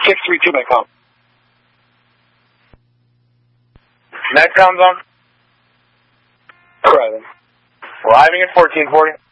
632 by com. Netcom's on? Correct. Arriving at 1440.